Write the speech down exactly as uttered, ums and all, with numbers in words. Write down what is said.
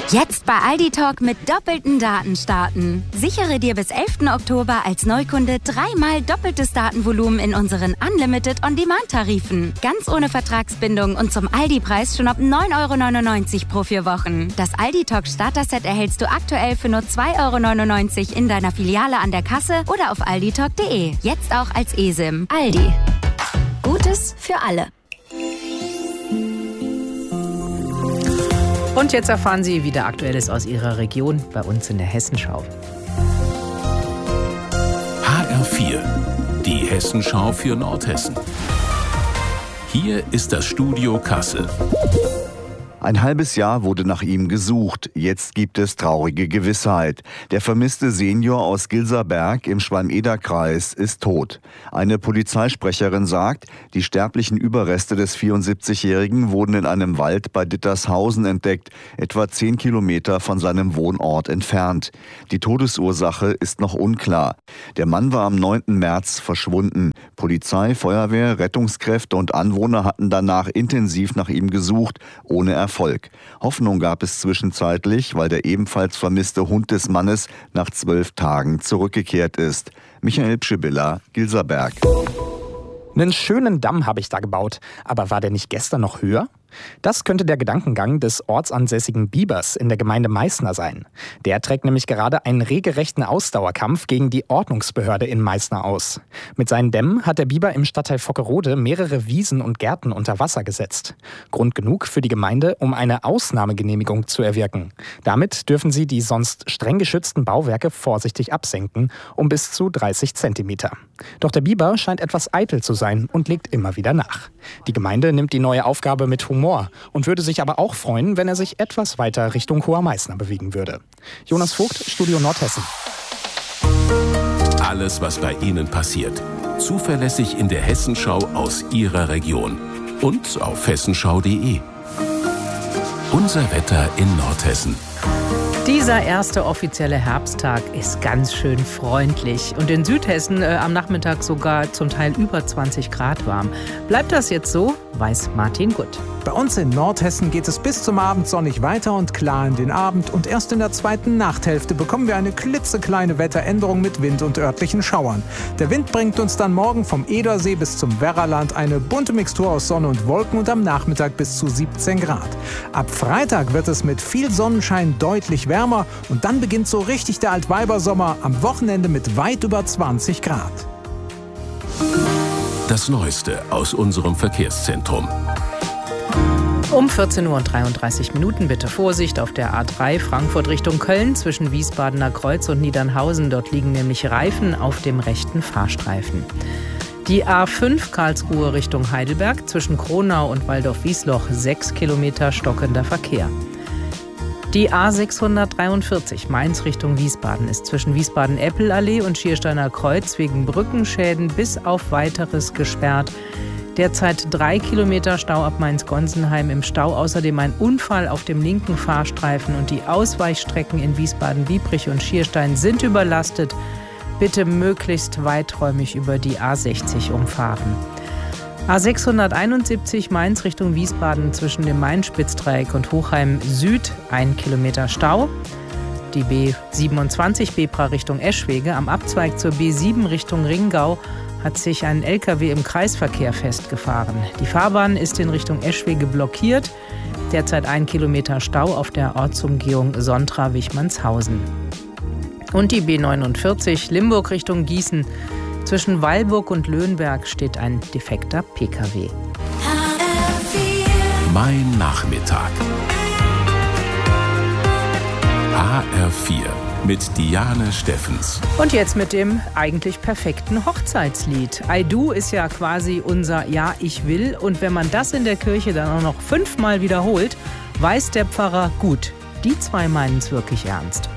Jetzt bei Aldi Talk mit doppelten Daten starten. Sichere dir bis elften Oktober als Neukunde dreimal doppeltes Datenvolumen in unseren Unlimited On-Demand-Tarifen. Ganz ohne Vertragsbindung und zum Aldi-Preis schon ab neun Euro neunundneunzig pro vier Wochen. Das Aldi Talk Starter-Set erhältst du aktuell für nur zwei Euro neunundneunzig in deiner Filiale an der Kasse oder auf alditalk punkt de. Jetzt auch als eSIM. Aldi. Gutes für alle. Und jetzt erfahren Sie, wie der Aktuelles aus Ihrer Region bei uns in der Hessenschau. H R vier, die Hessenschau für Nordhessen. Hier ist das Studio Kassel. Ein halbes Jahr wurde nach ihm gesucht. Jetzt gibt es traurige Gewissheit. Der vermisste Senior aus Gilserberg im Schwalm-Eder-Kreis ist tot. Eine Polizeisprecherin sagt, die sterblichen Überreste des vierundsiebzigjährigen wurden in einem Wald bei Dittershausen entdeckt, etwa zehn Kilometer von seinem Wohnort entfernt. Die Todesursache ist noch unklar. Der Mann war am neunten März verschwunden. Polizei, Feuerwehr, Rettungskräfte und Anwohner hatten danach intensiv nach ihm gesucht, ohne Erfolg. Hoffnung gab es zwischenzeitlich, weil der ebenfalls vermisste Hund des Mannes nach zwölf Tagen zurückgekehrt ist. Michael Pschibilla, Gilserberg. Einen schönen Damm habe ich da gebaut, aber war der nicht gestern noch höher? Das könnte der Gedankengang des ortsansässigen Bibers in der Gemeinde Meißner sein. Der trägt nämlich gerade einen regelrechten Ausdauerkampf gegen die Ordnungsbehörde in Meißner aus. Mit seinen Dämmen hat der Biber im Stadtteil Vockerode mehrere Wiesen und Gärten unter Wasser gesetzt. Grund genug für die Gemeinde, um eine Ausnahmegenehmigung zu erwirken. Damit dürfen sie die sonst streng geschützten Bauwerke vorsichtig absenken, um bis zu dreißig Zentimeter. Doch der Biber scheint etwas eitel zu sein und legt immer wieder nach. Die Gemeinde nimmt die neue Aufgabe mit Humor und würde sich aber auch freuen, wenn er sich etwas weiter Richtung Hoher Meißner bewegen würde. Jonas Vogt, Studio Nordhessen. Alles, was bei Ihnen passiert. Zuverlässig in der Hessenschau aus Ihrer Region. Und auf hessenschau punkt de. Unser Wetter in Nordhessen. Dieser erste offizielle Herbsttag ist ganz schön freundlich und in Südhessen äh, am Nachmittag sogar zum Teil über zwanzig Grad warm. Bleibt das jetzt so, weiß Martin Gutt. Bei uns in Nordhessen geht es bis zum Abend sonnig weiter und klar in den Abend. Und erst in der zweiten Nachthälfte bekommen wir eine klitzekleine Wetteränderung mit Wind und örtlichen Schauern. Der Wind bringt uns dann morgen vom Edersee bis zum Werraland eine bunte Mixtur aus Sonne und Wolken und am Nachmittag bis zu siebzehn Grad. Ab Freitag wird es mit viel Sonnenschein deutlich wärmer und dann beginnt so richtig der Altweibersommer am Wochenende mit weit über zwanzig Grad. Das Neueste aus unserem Verkehrszentrum. Um vierzehn Uhr dreiunddreißig Minuten bitte Vorsicht auf der A drei Frankfurt Richtung Köln zwischen Wiesbadener Kreuz und Niedernhausen. Dort liegen nämlich Reifen auf dem rechten Fahrstreifen. Die A fünf Karlsruhe Richtung Heidelberg zwischen Kronau und Waldorf-Wiesloch sechs Kilometer stockender Verkehr. Die A sechshundertdreiundvierzig Mainz Richtung Wiesbaden ist zwischen Wiesbaden-Eppelallee und Schiersteiner Kreuz wegen Brückenschäden bis auf Weiteres gesperrt. Derzeit drei Kilometer Stau ab Mainz-Gonsenheim im Stau. Außerdem ein Unfall auf dem linken Fahrstreifen und die Ausweichstrecken in Wiesbaden-Biebrich und Schierstein sind überlastet. Bitte möglichst weiträumig über die A sechzig umfahren. A sechshunderteinundsiebzig Mainz Richtung Wiesbaden zwischen dem Main-Spitzdreieck und Hochheim Süd ein Kilometer Stau. Die B siebenundzwanzig Bebra Richtung Eschwege am Abzweig zur B sieben Richtung Ringau hat sich ein L K W im Kreisverkehr festgefahren. Die Fahrbahn ist in Richtung Eschwege blockiert. Derzeit ein Kilometer Stau auf der Ortsumgehung Sontra-Wichmannshausen. Und die B neunundvierzig Limburg Richtung Gießen. Zwischen Weilburg und Löhnberg steht ein defekter P K W. Mein Nachmittag. H R vier mit Diane Steffens. Und jetzt mit dem eigentlich perfekten Hochzeitslied. I Do ist ja quasi unser Ja, ich will. Und wenn man das in der Kirche dann auch noch fünfmal wiederholt, weiß der Pfarrer, gut, die zwei meinen es wirklich ernst.